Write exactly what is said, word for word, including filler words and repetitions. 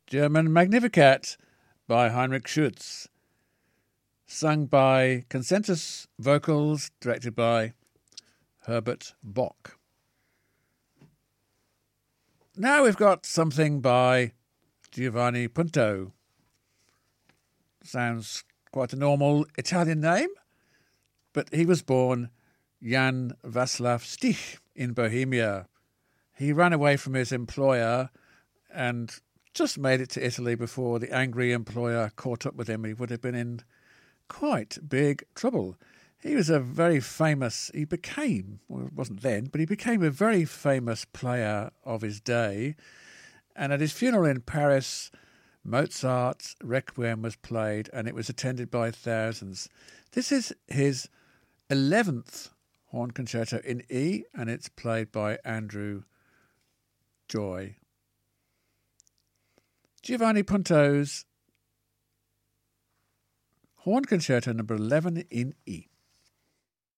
German Magnificat by Heinrich Schütz, sung by Consensus Vocals, directed by Herbert Bock. Now we've got something by Giovanni Punto. Sounds quite a normal Italian name, but he was born Jan Václav Stich in Bohemia. He ran away from his employer and just made it to Italy before the angry employer caught up with him. He would have been in quite big trouble. He was a very famous, he became, well, it wasn't then, but he became a very famous player of his day. And at his funeral in Paris, Mozart's Requiem was played, and it was attended by thousands. This is his eleventh horn concerto in E, and it's played by Andrew Joy. Giovanni Punto's Horn Concerto number eleven in E.